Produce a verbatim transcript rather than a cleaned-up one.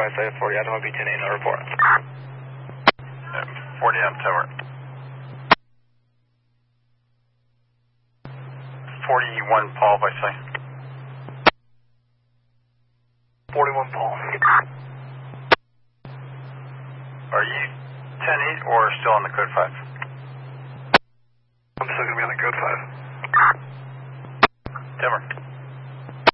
Vice forty, Idaho B ten eight, no report. forty on tower. forty-one Paul, Vice. forty-one Paul. Are you ten eight or still on the code five?